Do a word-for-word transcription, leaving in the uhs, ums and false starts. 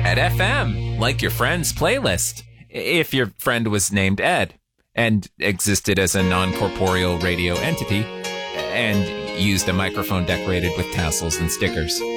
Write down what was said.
Ed F M, like your friend's playlist. If your friend was named Ed and existed as a non-corporeal radio entity and used a microphone decorated with tassels and stickers.